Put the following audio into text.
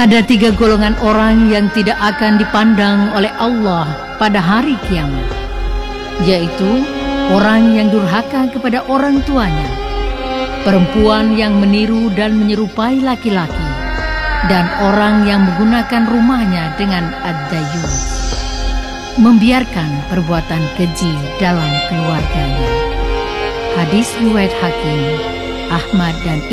Ada 3 golongan orang yang tidak akan dipandang oleh Allah pada hari kiamat, yaitu orang yang durhaka kepada orang tuanya, perempuan yang meniru dan menyerupai laki-laki, dan orang yang menggunakan rumahnya dengan ad-dayyus, membiarkan perbuatan keji dalam keluarganya. Hadis riwayat Hakim, Ahmad dan